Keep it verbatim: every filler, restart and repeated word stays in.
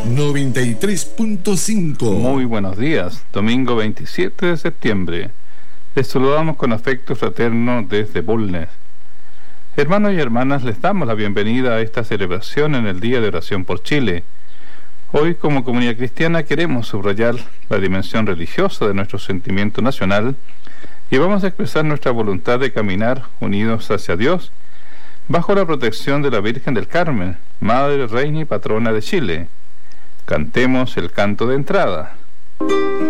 noventa y tres punto cinco. Muy buenos días, domingo veintisiete de septiembre. Les saludamos con afecto fraterno desde Bulnes. Hermanos y hermanas, les damos la bienvenida a esta celebración en el Día de Oración por Chile. Hoy, como comunidad cristiana, queremos subrayar la dimensión religiosa de nuestro sentimiento nacional y vamos a expresar nuestra voluntad de caminar unidos hacia Dios bajo la protección de la Virgen del Carmen, Madre, Reina y Patrona de Chile. Cantemos el canto de entrada.